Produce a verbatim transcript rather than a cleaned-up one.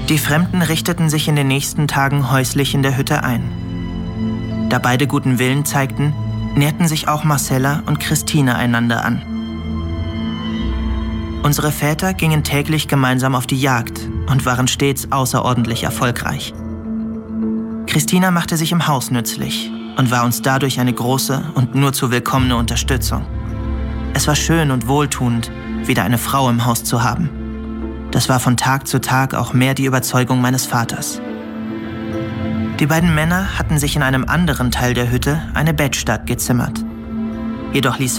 Die Fremden richteten sich in den nächsten Tagen häuslich in der Hütte ein. Da beide guten Willen zeigten, näherten sich auch Marcella und Christine einander an. Unsere Väter gingen täglich gemeinsam auf die Jagd und waren stets außerordentlich erfolgreich. Christina machte sich im Haus nützlich und war uns dadurch eine große und nur zu willkommene Unterstützung. Es war schön und wohltuend, wieder eine Frau im Haus zu haben. Das war von Tag zu Tag auch mehr die Überzeugung meines Vaters. Die beiden Männer hatten sich in einem anderen Teil der Hütte eine Bettstatt gezimmert. Jedoch ließ